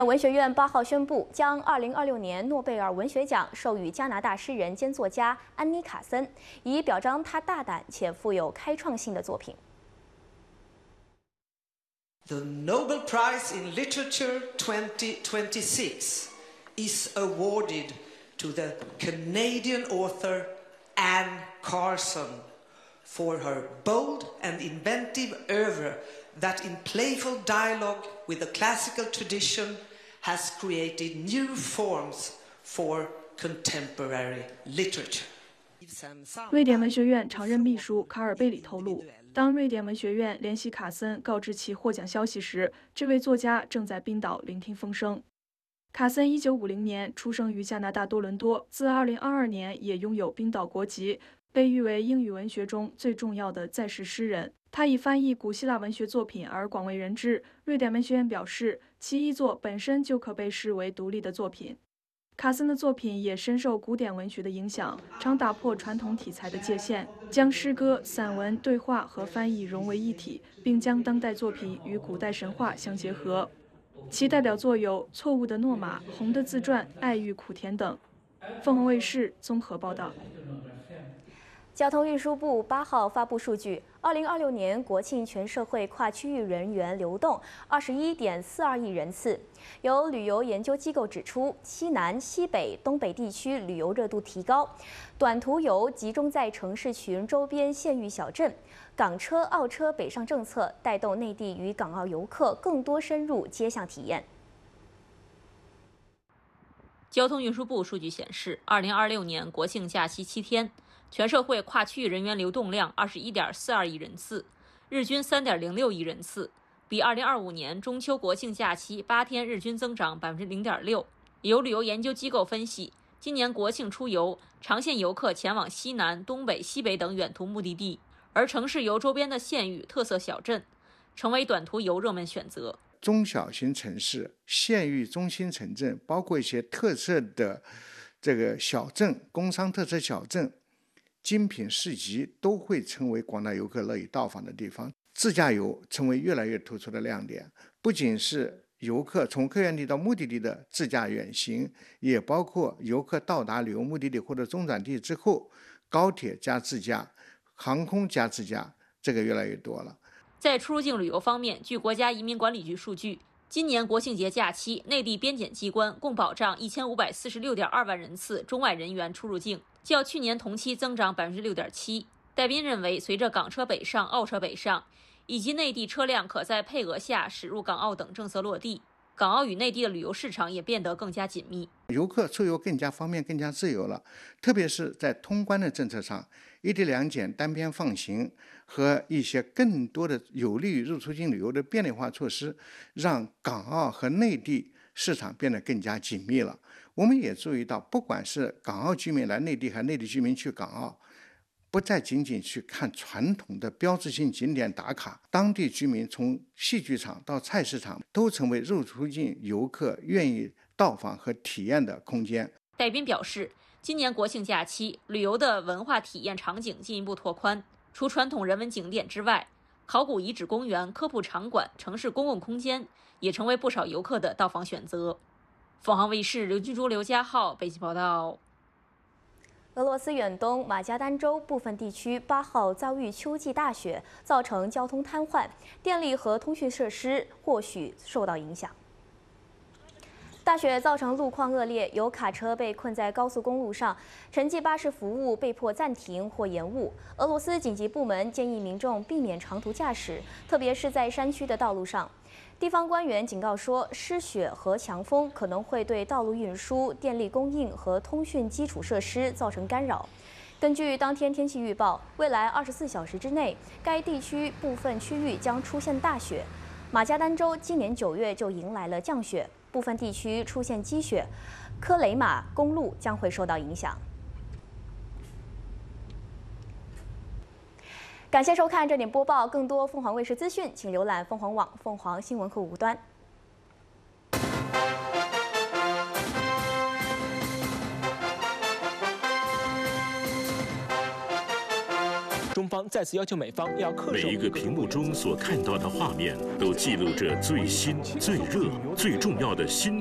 文学院8号宣布，将2026年诺贝尔文学奖授予加拿大诗人兼作家安妮·卡森，以表彰他大胆且富有开创性的作品。 The Nobel Prize in Literature 2026 is awarded to the Canadian author Anne Carson for her bold and inventive oeuvre that in playful dialogue with the classical tradition has created new forms for contemporary literature. 瑞典文学院常任秘书卡尔贝里透露，当瑞典文学院联系卡森告知其获奖消息时，这位作家正在冰岛聆听风声。卡森1950年出生于加拿大多伦多，自2022年也拥有冰岛国籍，被誉为英语文学中最重要的在世诗人。他以翻译古希腊文学作品而广为人知。瑞典文学院表示，其遗作本身就可被视为独立的作品。卡森的作品也深受古典文学的影响，常打破传统题材的界限，将诗歌、散文、对话和翻译融为一体，并将当代作品与古代神话相结合。其代表作有《错误的诺玛》《红的自传》《爱欲苦甜》等。凤凰卫视综合报道。 交通运输部8号发布数据，2026年国庆全社会跨区域人员流动21.42亿人次。有旅游研究机构指出，西南、西北、东北地区旅游热度提高，短途游集中在城市群周边县域小镇。港车、澳车北上政策带动内地与港澳游客更多深入街巷体验。 交通运输部数据显示，2026年国庆假期7天。全社会跨区域人员流动量21.42亿人次，日均3.06亿人次，比2025年中秋国庆假期8天日均增长0.6%。有旅游研究机构分析，今年国庆出游，长线游客前往西南、东北、西北等远途目的地，而城市游周边的县域、特色小镇，成为短途游热门选择。 中小型城市、县域中心城镇，包括一些特色的这个小镇、工商特色小镇。精品市集都会成为广大游客乐意到访的地方，自驾游成为越来越突出的亮点。不仅是游客从客源地到目的地的自驾远行，也包括游客到达旅游目的地或者中转地之后，高铁加自驾、航空加自驾，这个越来越多了。 在出入境旅游方面，据国家移民管理局数据，今年国庆节假期，内地边检机关共保障1546.2万人次中外人员出入境，较去年同期增长6.7%。戴斌认为，随着港车北上、澳车北上，以及内地车辆可在配额下驶入港澳等政策落地，港澳与内地的旅游市场也变得更加紧密， 游客出游更加方便、更加自由了。特别是在通关的政策上，一地两检、单边放行和一些更多的有利于入出境旅游的便利化措施，让港澳和内地市场变得更加紧密了。我们也注意到，不管是港澳居民来内地，还是内地居民去港澳，不再仅仅去看传统的标志性景点打卡，当地居民从戏剧场到菜市场都成为入出境游客愿意到访和体验的空间。 戴斌表示，今年国庆假期，旅游的文化体验场景进一步拓宽，除传统人文景点之外，考古遗址公园、科普场馆、城市公共空间也成为不少游客的到访选择。凤凰卫视刘君珠、刘家浩北京报道。 俄罗斯远东马加丹州部分地区8号遭遇秋季大雪，造成交通瘫痪，电力和通讯设施或许受到影响。大雪造成路况恶劣，有卡车被困在高速公路上，城际巴士服务被迫暂停或延误。俄罗斯紧急部门建议民众避免长途驾驶，特别是在山区的道路上。地方官员警告说，湿雪和强风可能会对道路运输、电力供应和通讯基础设施造成干扰。根据当天天气预报，未来24小时之内，该地区部分区域将出现大雪。马加丹州今年9月就迎来了降雪，部分地区出现积雪，科雷马公路将会受到影响。感谢收看这点播报，更多凤凰卫视资讯，请浏览凤凰网、凤凰新闻客户端。 中方再次要求美方要恪守。 每一个屏幕中所看到的画面，都记录着最新、最热、最重要的新